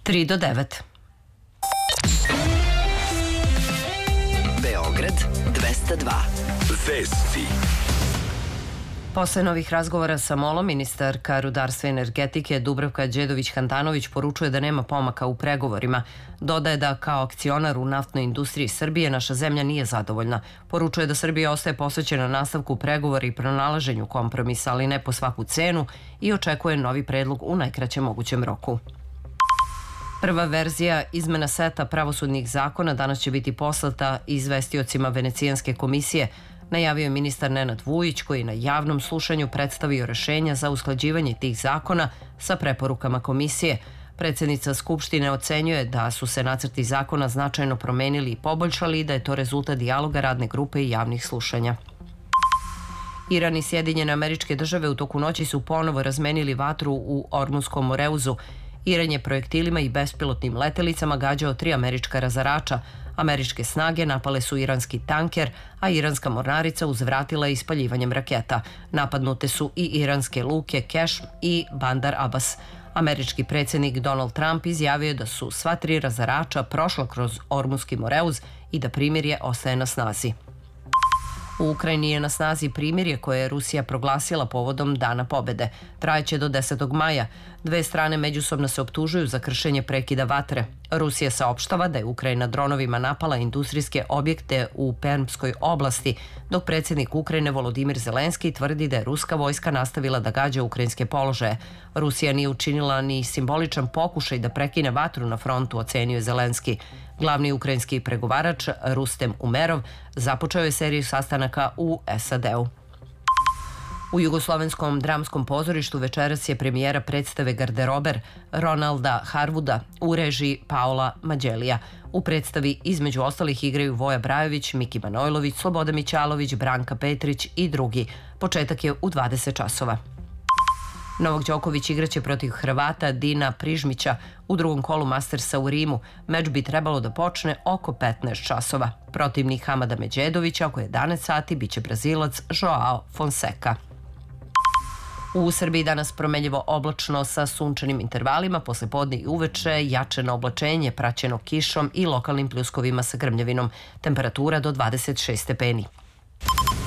3 do 9. Beograd 202. Vesti. Posle novih razgovora sa MOL-om, ministarka rudarstva i energetike Dubravka Đedović-Handanović poručuje da nema pomaka u pregovorima. Dodaje da kao akcionar u naftnoj industriji Srbije naša zemlja nije zadovoljna. Poručuje da Srbija ostaje posvećena nastavku pregovora i pronalaženju kompromisa, ali ne po svaku cenu, i očekuje novi predlog u najkraćem mogućem roku. Prva verzija izmena seta pravosudnih zakona danas će biti poslata izvestiocima Venecijanske komisije, najavio je ministar Nenad Vujić, koji na javnom slušanju predstavio rešenja za usklađivanje tih zakona sa preporukama komisije. Predsednica Skupštine ocenjuje da su se nacrti zakona značajno promenili i poboljšali i da je to rezultat dijaloga radne grupe i javnih slušanja. Iran i Sjedinjene Američke Države u toku noći su ponovo razmenili vatru u Ormunskom Moreuzu. Iran je projektilima i bespilotnim letelicama gađao 3 američka razarača. Američke snage napale su iranski tanker, a iranska mornarica uzvratila ispaljivanjem raketa. Napadnute su i iranske luke Keš i Bandar Abbas. Američki predsjednik Donald Trump izjavio da su sva 3 razarača prošla kroz Ormunski Moreuz i da primirje ostaje na snazi. U Ukrajini je na snazi primirje koje je Rusija proglasila povodom Dana pobede. Trajeće do 10. maja. Dve strane međusobno se optužuju za kršenje prekida vatre. Rusija saopštava da je Ukrajina dronovima napala industrijske objekte u Permskoj oblasti, dok predsjednik Ukrajine Volodimir Zelenski tvrdi da je ruska vojska nastavila da gađa ukrajinske položaje. Rusija nije učinila ni simboličan pokušaj da prekine vatru na frontu, ocenio je Zelenski. Glavni ukrajinski pregovarač Rustem Umerov započeo je seriju sastanaka u SAD-u. U Jugoslovenskom dramskom pozorištu večeras je premijera predstave Garderober Ronalda Harvuda u režiji Paola Mađelija. U predstavi između ostalih igraju Voja Brajović, Miki Manojlović, Sloboda Mićalović, Branka Petrić i drugi. Početak je u 20 časova. Novak Đoković igraće protiv Hrvata Dina Prižmića u drugom kolu Mastersa u Rimu. Meč bi trebalo da počne oko 15 časova. Protivnik Hamada Međedovića oko 11 sati biće Brazilac Joao Fonseca. U Srbiji danas promenljivo oblačno sa sunčanim intervalima, posle podne i uveče jačeno oblačenje praćeno kišom i lokalnim pljuskovima sa grmljavinom. Temperatura do 26 stepeni.